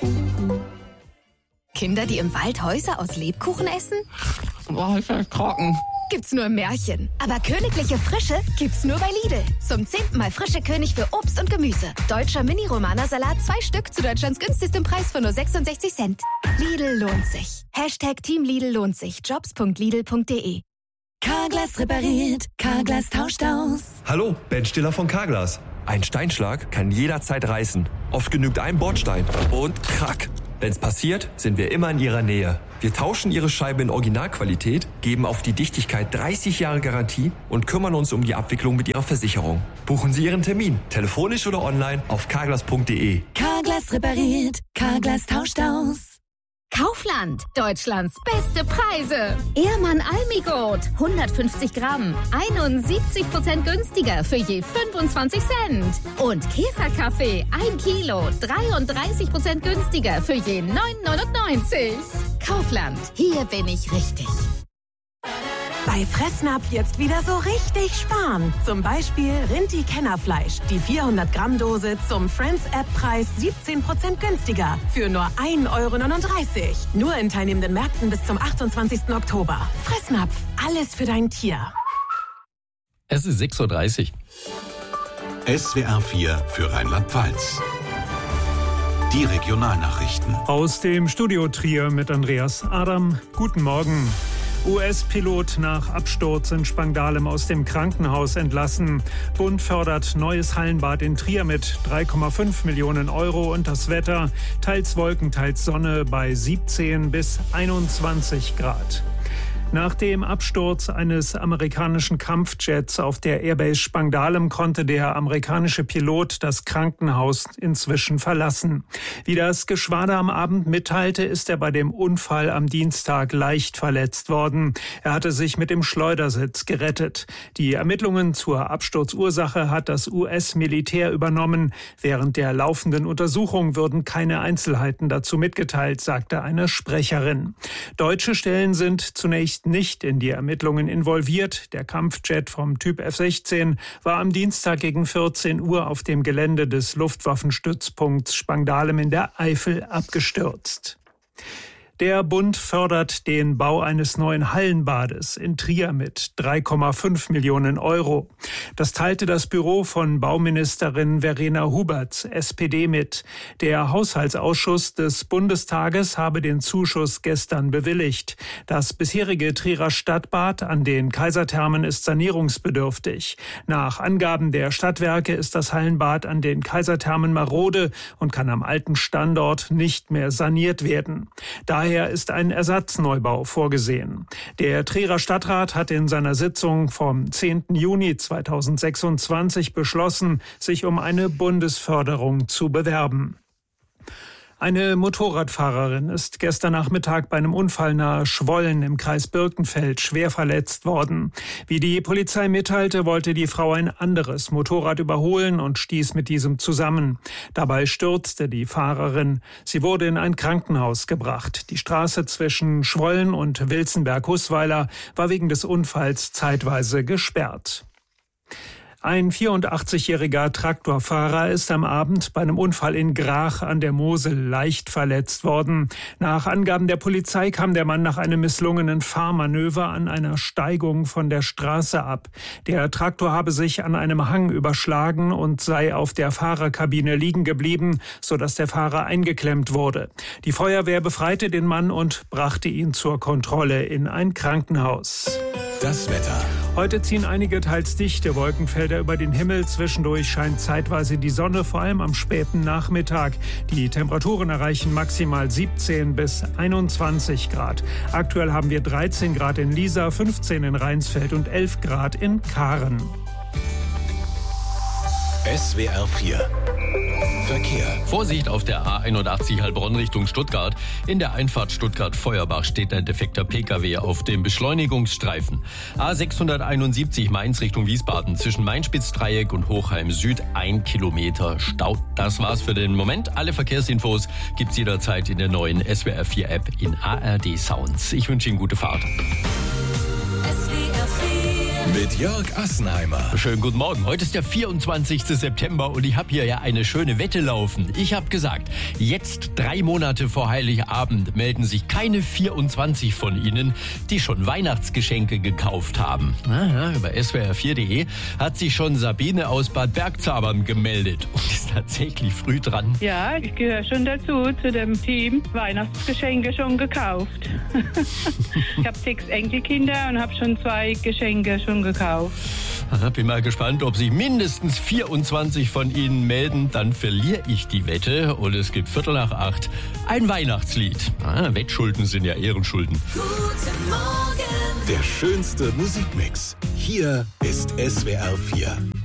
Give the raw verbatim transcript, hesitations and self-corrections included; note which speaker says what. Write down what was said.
Speaker 1: Kinder, die im Wald Häuser aus Lebkuchen essen?
Speaker 2: Boah, ist das trocken.
Speaker 1: Gibt's nur im Märchen. Aber königliche Frische gibt's nur bei Lidl. Zum zehnten Mal frische König für Obst und Gemüse. Deutscher Mini-Romana-Salat, zwei Stück zu Deutschlands günstigstem Preis von nur sechsundsechzig Cent. Lidl lohnt sich. Hashtag Team Lidl lohnt sich. jobs punkt lidl punkt de.
Speaker 3: Carglass repariert. Carglass tauscht aus.
Speaker 4: Hallo, Ben Stiller von Carglass. Ein Steinschlag kann jederzeit reißen. Oft genügt ein Bordstein und krack. Wenn's passiert, sind wir immer in Ihrer Nähe. Wir tauschen Ihre Scheibe in Originalqualität, geben auf die Dichtigkeit dreißig Jahre Garantie und kümmern uns um die Abwicklung mit Ihrer Versicherung. Buchen Sie Ihren Termin, telefonisch oder online auf carglass punkt de.
Speaker 3: Carglass repariert. Carglass tauscht aus.
Speaker 1: Kaufland, Deutschlands beste Preise. Ehrmann Almigurt, hundertfünfzig Gramm, einundsiebzig Prozent günstiger für je fünfundzwanzig Cent. Und Käferkaffee, ein Kilo, dreiunddreißig Prozent günstiger für je neun neunundneunzig. Kaufland, hier bin ich richtig.
Speaker 5: Bei Fressnapf jetzt wieder so richtig sparen. Zum Beispiel Rinti-Kennerfleisch. Die vierhundert Gramm Dose zum Friends-App-Preis siebzehn Prozent günstiger. Für nur ein Euro neununddreißig. Nur in teilnehmenden Märkten bis zum achtundzwanzigsten Oktober. Fressnapf, alles für dein Tier.
Speaker 6: Es ist sechs Uhr dreißig.
Speaker 7: S W R vier für Rheinland-Pfalz. Die Regionalnachrichten.
Speaker 8: Aus dem Studio Trier mit Andreas Adam. Guten Morgen. U S-Pilot nach Absturz in Spangdahlem aus dem Krankenhaus entlassen. Bund fördert neues Hallenbad in Trier mit drei Komma fünf Millionen Euro und das Wetter teils Wolken, teils Sonne bei siebzehn bis einundzwanzig Grad. Nach dem Absturz eines amerikanischen Kampfjets auf der Airbase Spangdahlem konnte der amerikanische Pilot das Krankenhaus inzwischen verlassen. Wie das Geschwader am Abend mitteilte, ist er bei dem Unfall am Dienstag leicht verletzt worden. Er hatte sich mit dem Schleudersitz gerettet. Die Ermittlungen zur Absturzursache hat das U S-Militär übernommen. Während der laufenden Untersuchung würden keine Einzelheiten dazu mitgeteilt, sagte eine Sprecherin. Deutsche Stellen sind zunächst nicht in die Ermittlungen involviert. Der Kampfjet vom Typ F sechzehn war am Dienstag gegen vierzehn Uhr auf dem Gelände des Luftwaffenstützpunkts Spangdahlem in der Eifel abgestürzt. Der Bund fördert den Bau eines neuen Hallenbades in Trier mit drei Komma fünf Millionen Euro. Das teilte das Büro von Bauministerin Verena Huberts, S P D, mit. Der Haushaltsausschuss des Bundestages habe den Zuschuss gestern bewilligt. Das bisherige Trierer Stadtbad an den Kaiserthermen ist sanierungsbedürftig. Nach Angaben der Stadtwerke ist das Hallenbad an den Kaiserthermen marode und kann am alten Standort nicht mehr saniert werden. Daher Daher ist ein Ersatzneubau vorgesehen. Der Trierer Stadtrat hat in seiner Sitzung vom zehnten Juni zweitausendsechsundzwanzig beschlossen, sich um eine Bundesförderung zu bewerben. Eine Motorradfahrerin ist gestern Nachmittag bei einem Unfall nahe Schwollen im Kreis Birkenfeld schwer verletzt worden. Wie die Polizei mitteilte, wollte die Frau ein anderes Motorrad überholen und stieß mit diesem zusammen. Dabei stürzte die Fahrerin. Sie wurde in ein Krankenhaus gebracht. Die Straße zwischen Schwollen und Wilzenberg-Hußweiler war wegen des Unfalls zeitweise gesperrt. Ein vierundachtzigjähriger Traktorfahrer ist am Abend bei einem Unfall in Grach an der Mosel leicht verletzt worden. Nach Angaben der Polizei kam der Mann nach einem misslungenen Fahrmanöver an einer Steigung von der Straße ab. Der Traktor habe sich an einem Hang überschlagen und sei auf der Fahrerkabine liegen geblieben, sodass der Fahrer eingeklemmt wurde. Die Feuerwehr befreite den Mann und brachte ihn zur Kontrolle in ein Krankenhaus.
Speaker 7: Das Wetter.
Speaker 8: Heute ziehen einige teils dichte Wolkenfelder über den Himmel. Zwischendurch scheint zeitweise die Sonne, vor allem am späten Nachmittag. Die Temperaturen erreichen maximal siebzehn bis einundzwanzig Grad. Aktuell haben wir dreizehn Grad in Liesa, fünfzehn in Rheinsfeld und elf Grad in Karen.
Speaker 7: S W R vier. Verkehr.
Speaker 6: Vorsicht auf der A einundachtzig Heilbronn Richtung Stuttgart. In der Einfahrt Stuttgart-Feuerbach steht ein defekter Pkw auf dem Beschleunigungsstreifen. A sechshunderteinundsiebzig Mainz Richtung Wiesbaden zwischen Mainspitzdreieck und Hochheim Süd ein Kilometer Stau. Das war's für den Moment. Alle Verkehrsinfos gibt's jederzeit in der neuen S W R vier App in A R D Sounds. Ich wünsche Ihnen gute Fahrt.
Speaker 3: S W R vier
Speaker 7: mit Jörg Assenheimer.
Speaker 6: Schönen guten Morgen. Heute ist der vierundzwanzigster September und ich habe hier ja eine schöne Wette laufen. Ich habe gesagt, jetzt drei Monate vor Heiligabend melden sich keine vierundzwanzig von Ihnen, die schon Weihnachtsgeschenke gekauft haben. Aha, über S W R vier punkt de hat sich schon Sabine aus Bad Bergzabern gemeldet und ist tatsächlich früh dran.
Speaker 9: Ja, ich gehöre schon dazu, zu dem Team. Weihnachtsgeschenke schon gekauft. Ich habe sechs Enkelkinder und habe schon zwei Geschenke schon gekauft.
Speaker 6: Aha, bin mal gespannt, ob sich mindestens vierundzwanzig von Ihnen melden. Dann verliere ich die Wette und es gibt Viertel nach acht ein Weihnachtslied. Ah, Wettschulden sind ja Ehrenschulden.
Speaker 3: Guten Morgen.
Speaker 7: Der schönste Musikmix. Hier ist S W R vier.